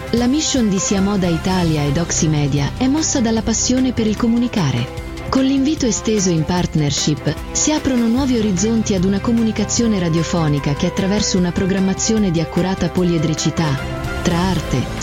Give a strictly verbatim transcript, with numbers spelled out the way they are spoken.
La mission di Sia Moda Italia ed Oximedia è mossa dalla passione per il comunicare. Con l'invito esteso in partnership si aprono nuovi orizzonti ad una comunicazione radiofonica che attraverso una programmazione di accurata poliedricità tra arte,